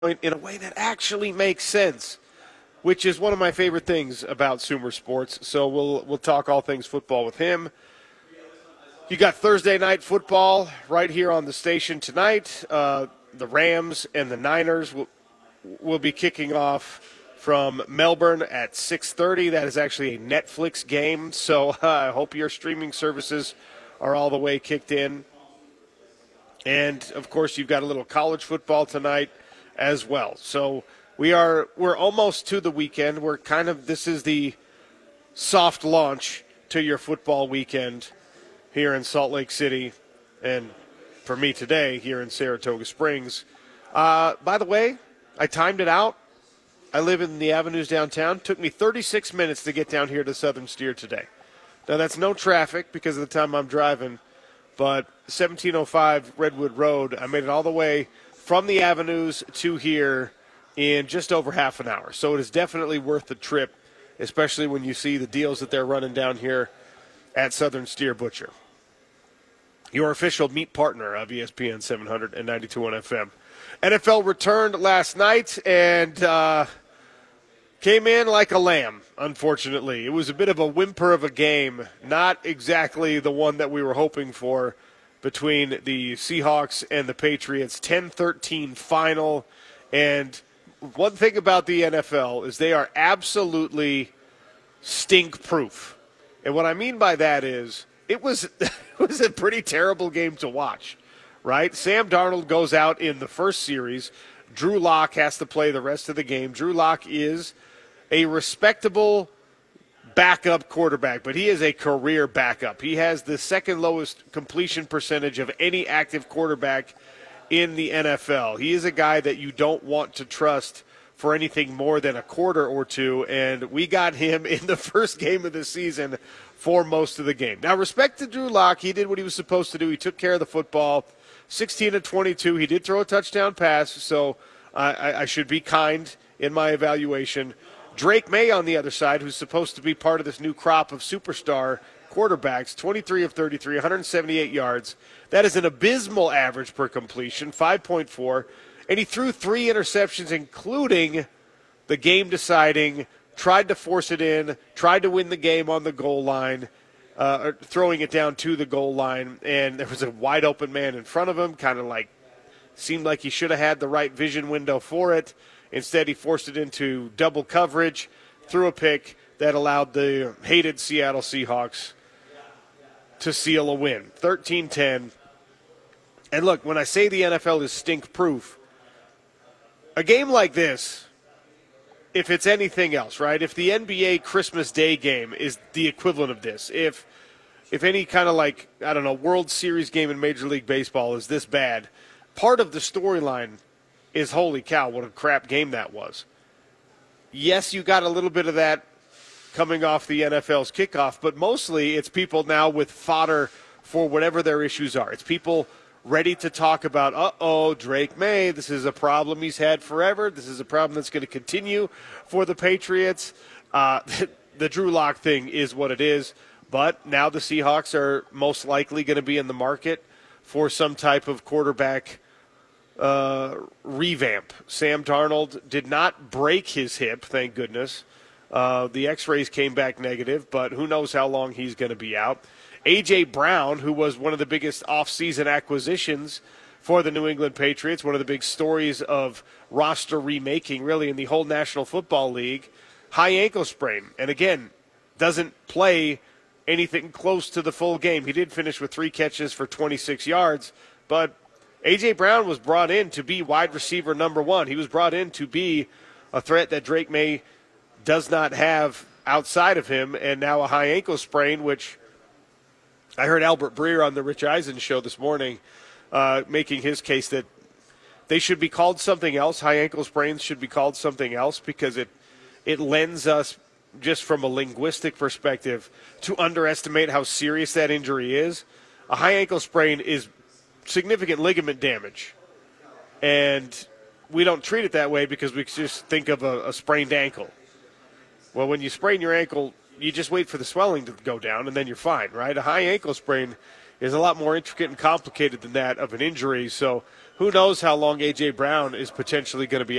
in a way that actually makes sense, which is one of my favorite things about Sumer Sports. So we'll talk all things football with him. You got Thursday night football right here on the station tonight. The Rams and the Niners will be kicking off from Melbourne at 6:30. That is actually a Netflix game, so I hope your streaming services are all the way kicked in. And, of course, you've got a little college football tonight as well. So we're almost to the weekend. This is the soft launch to your football weekend here in Salt Lake City, and for me today here in Saratoga Springs. By the way, I timed it out. I live in the Avenues downtown. It took me 36 minutes to get down here to Southern Steer today. Now, that's no traffic because of the time I'm driving, but 1705 Redwood Road, I made it all the way from the Avenues to here in just over half an hour. So it is definitely worth the trip, especially when you see the deals that they're running down here at Southern Steer Butcher, your official meat partner of ESPN 700 and 92.1 FM. NFL returned last night and came in like a lamb, unfortunately. It was a bit of a whimper of a game, not exactly the one that we were hoping for between the Seahawks and the Patriots. 10-13 final. And one thing about the NFL is they are absolutely stink-proof. And what I mean by that is it was a pretty terrible game to watch, right? Sam Darnold goes out in the first series. Drew Lock has to play the rest of the game. Drew Lock is a respectable backup quarterback, but he is a career backup. He has the second lowest completion percentage of any active quarterback in the NFL. He is a guy that you don't want to trust for anything more than a quarter or two, and we got him in the first game of the season for most of the game. Now, respect to Drew Lock. He did what he was supposed to do. He took care of the football. 16-22. He did throw a touchdown pass, so I should be kind in my evaluation. Drake May on the other side, who's supposed to be part of this new crop of superstar quarterbacks, 23 of 33, 178 yards. That is an abysmal average per completion, 5.4. And he threw 3 interceptions, including the game-deciding, tried to force it in, tried to win the game on the goal line, throwing it down to the goal line. And there was a wide-open man in front of him, kind of like seemed like he should have had the right vision window for it. Instead, he forced it into double coverage, threw a pick that allowed the hated Seattle Seahawks to seal a win, 13-10. And look, when I say the NFL is stink-proof, a game like this, if it's anything else, right, if the NBA Christmas Day game is the equivalent of this, if any kind of like, I don't know, World Series game in Major League Baseball is this bad, part of the storyline is, holy cow, what a crap game that was. Yes, you got a little bit of that coming off the NFL's kickoff, but mostly it's people now with fodder for whatever their issues are. It's people ready to talk about, Drake May, this is a problem he's had forever. This is a problem that's going to continue for the Patriots. The Drew Lock thing is what it is, but now the Seahawks are most likely going to be in the market for some type of quarterback revamp. Sam Darnold did not break his hip, thank goodness. The x-rays came back negative, but who knows how long he's going to be out. A.J. Brown, who was one of the biggest offseason acquisitions for the New England Patriots, one of the big stories of roster remaking really in the whole National Football League, high ankle sprain. And again, doesn't play anything close to the full game. He did finish with 3 catches for 26 yards, but A.J. Brown was brought in to be wide receiver number 1. He was brought in to be a threat that Drake May does not have outside of him, and now a high ankle sprain, which I heard Albert Breer on the Rich Eisen show this morning making his case that they should be called something else. High ankle sprains should be called something else because it lends us, just from a linguistic perspective, to underestimate how serious that injury is. A high ankle sprain is significant ligament damage, and we don't treat it that way because we just think of a sprained ankle. Well, when you sprain your ankle, you just wait for the swelling to go down, and then you're fine, right? A high ankle sprain is a lot more intricate and complicated than that of an injury. So who knows how long A.J. Brown is potentially going to be